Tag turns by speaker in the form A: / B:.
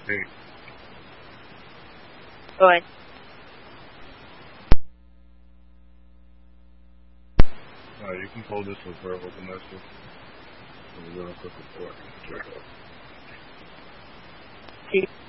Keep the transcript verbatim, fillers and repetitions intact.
A: Hey.
B: Go ahead.
A: Uh, you can hold this with verbal domestic. We're going to quick report. Check out.
B: See.